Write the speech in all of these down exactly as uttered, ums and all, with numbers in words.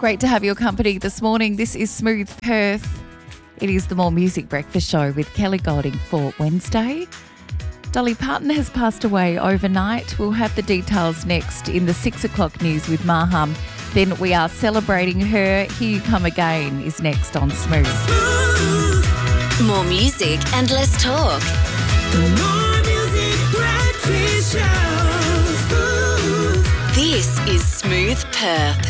Great to have your company this morning. This is Smooth Perth. It is the More Music Breakfast Show with Kelly Golding for Wednesday. Dolly Parton has passed away overnight. We'll have the details next in the six o'clock news with Maham. Then we are celebrating her. Here You Come Again is next on Smooth. More music and less talk. More Music Breakfast Show. Smooth. This is Smooth Perth.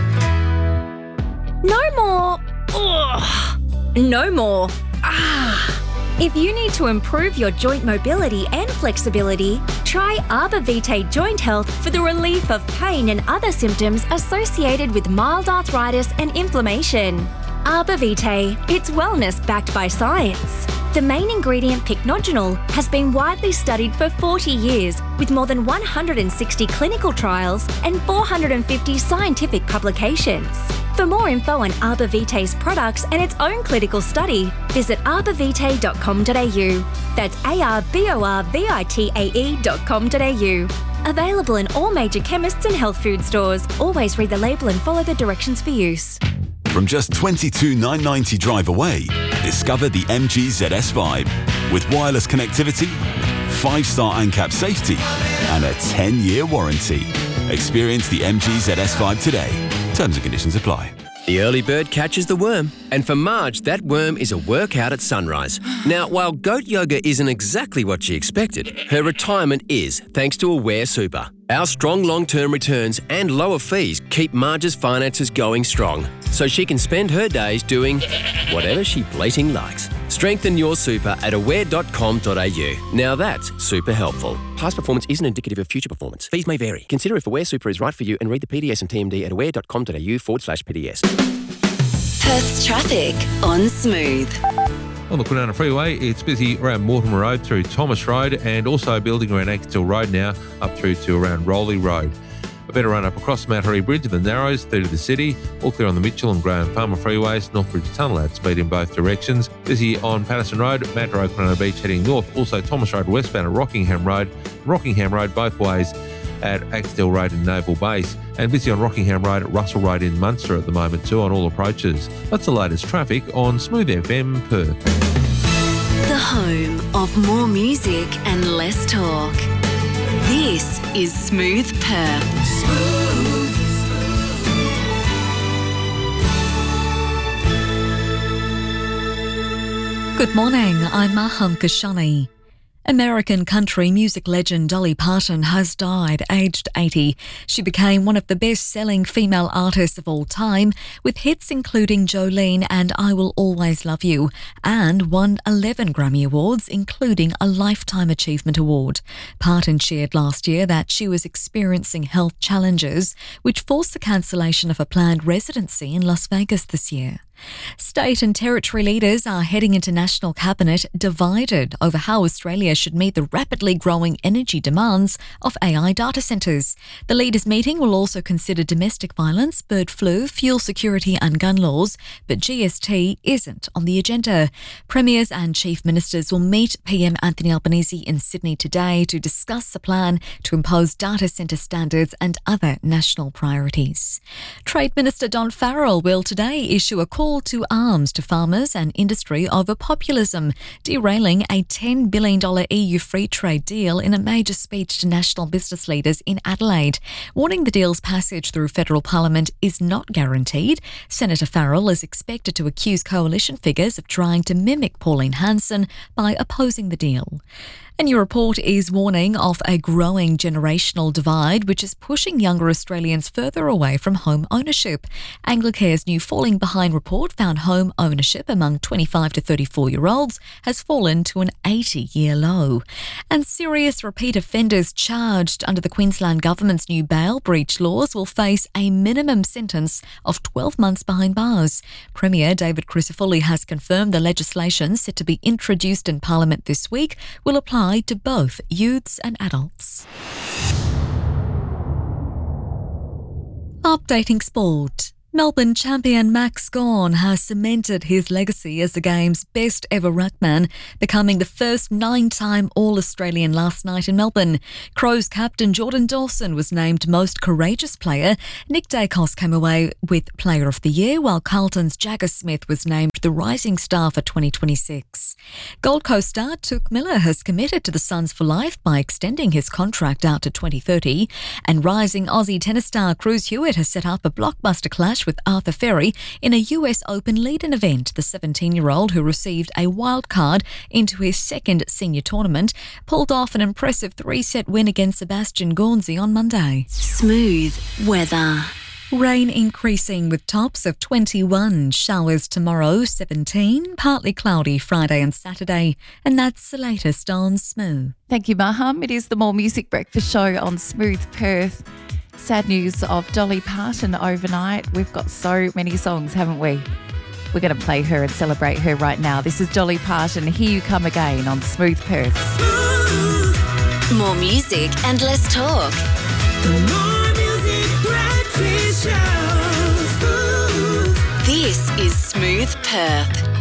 No more. Ugh. No more. Ah. If you need to improve your joint mobility and flexibility, try Arbor Vitae Joint Health for the relief of pain and other symptoms associated with mild arthritis and inflammation. Arbor Vitae, it's wellness backed by science. The main ingredient, pycnogenol, has been widely studied for forty years with more than one hundred sixty clinical trials and four hundred fifty scientific publications. For more info on Arbor Vitae's products and its own clinical study, visit arbor vitae dot com dot a u. That's A R B O R V I T A E dot com dot a u. Available in all major chemists and health food stores. Always read the label and follow the directions for use. From just twenty-two thousand nine hundred ninety drive away, discover the M G Z S Vibe. With wireless connectivity, five-star ANCAP safety, and a ten-year warranty. Experience the M G Z S Vibe today. Terms and conditions apply. The early bird catches the worm, and for Marge, that worm is a workout at sunrise. Now, while goat yoga isn't exactly what she expected, her retirement is, thanks to Aware Super. Our strong long-term returns and lower fees keep Marge's finances going strong, so she can spend her days doing whatever she bleating likes. Strengthen your super at aware dot com dot a u. Now that's super helpful. Past performance isn't indicative of future performance. Fees may vary. Consider if Aware Super is right for you and read the P D S and T M D at aware dot com dot a u forward slash P D S. Perth's traffic on Smooth. On the Kwinana Freeway, it's busy around Mortimer Road through Thomas Road and also building around Axtell Road now up through to around Rowley Road. A better run up across Mount Harry Bridge of the Narrows through to the city, all clear on the Mitchell and Graham Farmer freeways, Northbridge Tunnel at speed in both directions. Busy on Patterson Road, Mount Road, Kwinana Beach heading north, also Thomas Road westbound at Rockingham Road, Rockingham Road both ways at Axtell Road and Naval Base, and busy on Rockingham Road at Russell Road in Munster at the moment too on all approaches. That's the latest traffic on Smooth F M Perth. The home of more music and less talk. This is Smooth Perth. Smooth. Good morning, I'm Maham Kashani. American country music legend Dolly Parton has died aged eighty. She became one of the best-selling female artists of all time, with hits including Jolene and I Will Always Love You, and won eleven Grammy Awards, including a Lifetime Achievement Award. Parton shared last year that she was experiencing health challenges, which forced the cancellation of a planned residency in Las Vegas this year. State and territory leaders are heading into National Cabinet divided over how Australia should meet the rapidly growing energy demands of A I data centres. The leaders' meeting will also consider domestic violence, bird flu, fuel security and gun laws, but G S T isn't on the agenda. Premiers and Chief Ministers will meet P M Anthony Albanese in Sydney today to discuss a plan to impose data centre standards and other national priorities. Trade Minister Don Farrell will today issue a call to arms to farmers and industry over populism, derailing a ten billion dollars E U free trade deal in a major speech to national business leaders in Adelaide. Warning the deal's passage through federal parliament is not guaranteed, Senator Farrell is expected to accuse coalition figures of trying to mimic Pauline Hanson by opposing the deal. A new report is warning of a growing generational divide which is pushing younger Australians further away from home ownership. Anglicare's new Falling Behind report found home ownership among twenty-five to thirty-four-year-olds has fallen to an eighty-year low. And serious repeat offenders charged under the Queensland Government's new bail breach laws will face a minimum sentence of twelve months behind bars. Premier David Crisafulli has confirmed the legislation set to be introduced in Parliament this week will apply to both youths and adults. Updating sport. Melbourne champion Max Gawn has cemented his legacy as the game's best ever ruckman, becoming the first nine-time All-Australian last night in Melbourne. Crows captain Jordan Dawson was named Most Courageous Player. Nick Dacos came away with Player of the Year, while Carlton's Jagger Smith was named the Rising Star for twenty twenty-six. Gold Coast star Touk Miller has committed to the Suns for life by extending his contract out to twenty thirty, and rising Aussie tennis star Cruz Hewitt has set up a blockbuster clash with Arthur Ferry in a U S Open lead-in event. The seventeen-year-old, who received a wild card into his second senior tournament, pulled off an impressive three-set win against Sebastian Gornzi on Monday. Smooth weather. Rain increasing with tops of twenty-one, showers tomorrow seventeen, partly cloudy Friday and Saturday, and that's the latest on Smooth. Thank you, Maham. It is the More Music Breakfast Show on Smooth Perth. Sad news of Dolly Parton overnight. We've got so many songs, haven't we? We're going to play her and celebrate her right now. This is Dolly Parton, Here You Come Again on Smooth Perth. Smooth. More music and less talk. The More Music Breakfast Show. Smooth. This is Smooth Perth.